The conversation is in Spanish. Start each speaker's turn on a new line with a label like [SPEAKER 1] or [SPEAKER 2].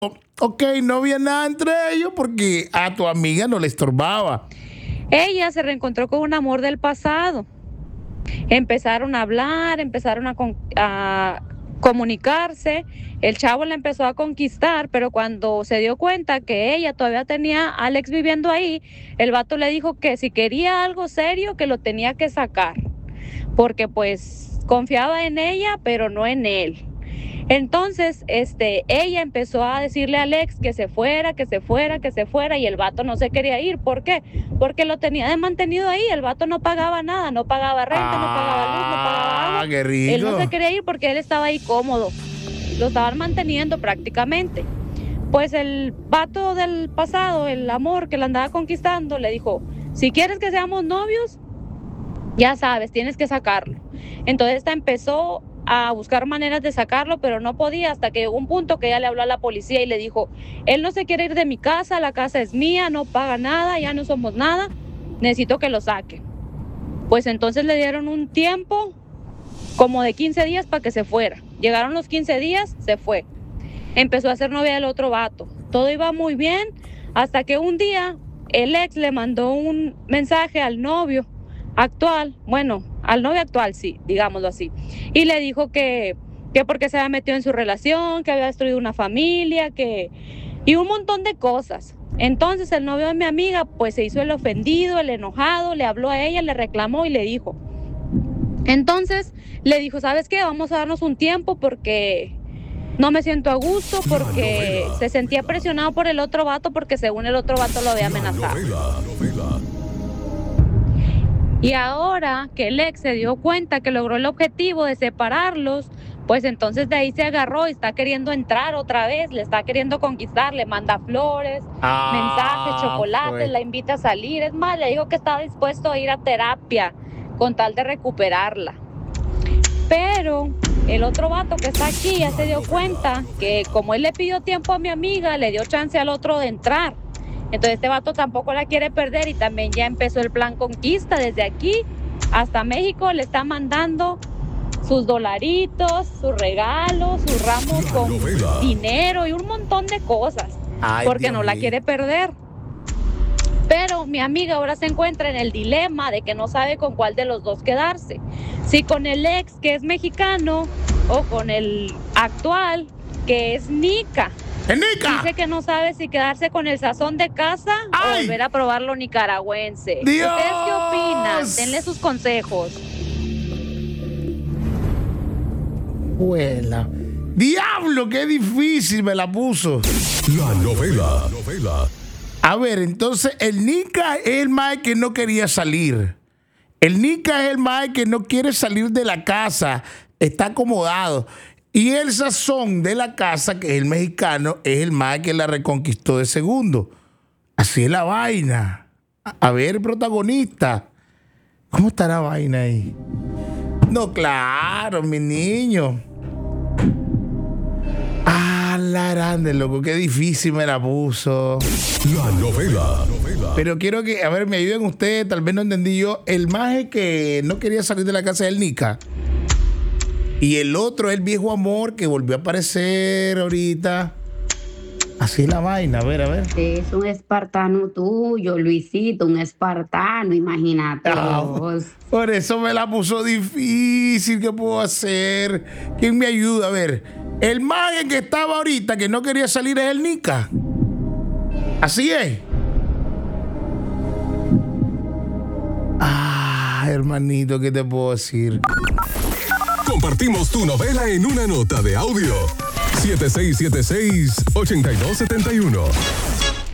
[SPEAKER 1] Ok, no había nada entre ellos porque a tu amiga no le estorbaba.
[SPEAKER 2] Ella se reencontró con un amor del pasado. Empezaron a hablar, empezaron a comunicarse. El chavo la empezó a conquistar, pero cuando se dio cuenta que ella todavía tenía a Alex viviendo ahí, el vato le dijo que si quería algo serio, que lo tenía que sacar, porque pues confiaba en ella, pero no en él. Entonces, ella empezó a decirle a Alex que se fuera, que se fuera, que se fuera, y el vato no se quería ir. ¿Por qué? Porque lo tenía de mantenido ahí. El vato no pagaba nada, no pagaba renta, no pagaba luz, no pagaba agua.
[SPEAKER 1] Qué rico.
[SPEAKER 2] Él no se quería ir porque él estaba ahí cómodo. Lo estaban manteniendo prácticamente. Pues el vato del pasado, el amor que la andaba conquistando, le dijo, si quieres que seamos novios, ya sabes, tienes que sacarlo. Entonces esta empezó a buscar maneras de sacarlo, pero no podía, hasta que llegó un punto que ella le habló a la policía y le dijo, él no se quiere ir de mi casa, la casa es mía, no paga nada, ya no somos nada, necesito que lo saque. Pues entonces le dieron un tiempo como de 15 días para que se fuera. Llegaron los 15 días, se fue. Empezó a ser novia del otro vato. Todo iba muy bien, hasta que un día el ex le mandó un mensaje al novio actual, bueno, al novio actual, sí, digámoslo así, y le dijo que porque se había metido en su relación, que había destruido una familia, y un montón de cosas. Entonces el novio de mi amiga pues se hizo el ofendido, el enojado, le habló a ella, le reclamó y le dijo. Entonces le dijo, ¿sabes qué? Vamos a darnos un tiempo porque no me siento a gusto, porque se sentía presionado por el otro vato, porque según el otro vato lo había amenazado. Y ahora que el ex se dio cuenta que logró el objetivo de separarlos, pues entonces de ahí se agarró y está queriendo entrar otra vez, le está queriendo conquistar, le manda flores, mensajes, chocolates,
[SPEAKER 1] pues.
[SPEAKER 2] la invita a salir. Es más, le dijo que estaba dispuesto a ir a terapia con tal de recuperarla. Pero el otro vato que está aquí ya se dio cuenta que como él le pidió tiempo a mi amiga, le dio chance al otro de entrar. Entonces este vato tampoco la quiere perder y también ya empezó el plan conquista. Desde aquí hasta México le está mandando sus dolaritos, sus regalos, sus ramos con dinero y un montón de cosas. Porque no la quiere perder. Pero mi amiga ahora se encuentra en el dilema de que no sabe con cuál de los dos quedarse. Si con el ex, que es mexicano, o con el actual, que es Nica. Dice que no sabe si quedarse con el sazón de casa o volver a probar lo nicaragüense.
[SPEAKER 1] ¡Dios!
[SPEAKER 2] ¿Ustedes qué opinan? Denle sus consejos.
[SPEAKER 1] Huela. ¡Diablo! ¡Qué difícil me la puso!
[SPEAKER 3] La novela.
[SPEAKER 1] A ver, entonces el Nica es el mae que no quería salir. El Nica es el mae que no quiere salir de la casa. Está acomodado. Y el sazón de la casa, que es el mexicano, es el mae que la reconquistó de segundo. Así es la vaina. A ver, protagonista. ¿Cómo está la vaina ahí? No, claro, mi niño. La grande, loco, qué difícil me la puso.
[SPEAKER 3] La novela.
[SPEAKER 1] Pero quiero que, a ver, me ayuden ustedes, tal vez no entendí yo. El maje que no quería salir de la casa del Nica. Y el otro es el viejo amor que volvió a aparecer ahorita. Así es la vaina, a ver.
[SPEAKER 4] Es un espartano tuyo, Luisito, un espartano, imagínate vos.
[SPEAKER 1] Por eso me la puso difícil, ¿qué puedo hacer? ¿Quién me ayuda? A ver, el maje que estaba ahorita, que no quería salir, es el Nica. Así es. Hermanito, ¿qué te puedo decir?
[SPEAKER 3] Compartimos tu novela en una nota de audio. 7676-8271